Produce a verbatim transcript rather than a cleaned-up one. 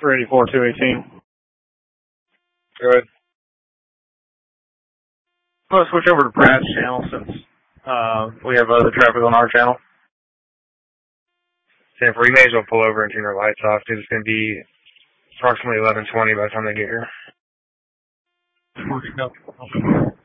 three eighty-four, two eighteen. Go ahead. I'm going to switch over to Brad's channel since uh, we have other traffic on our channel. Sanford, you may as well pull over and turn your lights off because it's going to be approximately eleven twenty by the time they get here. Working up.